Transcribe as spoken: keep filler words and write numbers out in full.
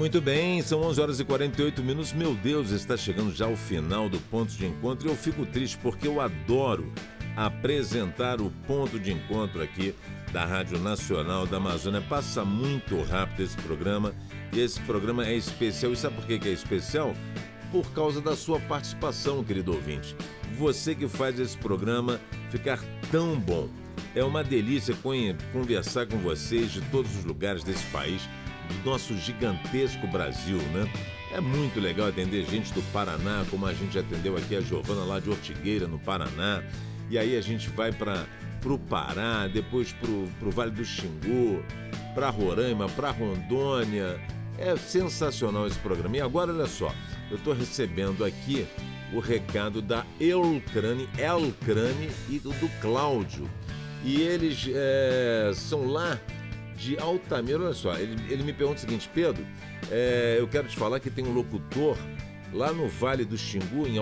Muito bem, são onze horas e quarenta e oito minutos. Meu Deus, está chegando já o final do Ponto de Encontro e eu fico triste porque eu adoro apresentar o Ponto de Encontro aqui da Rádio Nacional da Amazônia. Passa muito rápido esse programa e esse programa é especial. E sabe por que é especial? Por causa da sua participação, querido ouvinte. Você que faz esse programa ficar tão bom. É uma delícia conversar com vocês de todos os lugares desse país, do nosso gigantesco Brasil, né? É muito legal atender gente do Paraná, como a gente atendeu aqui a Giovana lá de Ortigueira, no Paraná. E aí a gente vai para o Pará, depois para o Vale do Xingu, para Roraima, para Rondônia. É sensacional esse programa. E agora, olha só, eu estou recebendo aqui o recado da Elcrane, Elcrane e do, do Cláudio. E eles é, são lá de Altamira. Olha só, ele, ele me pergunta o seguinte: Pedro, é, eu quero te falar que tem um locutor lá no Vale do Xingu, em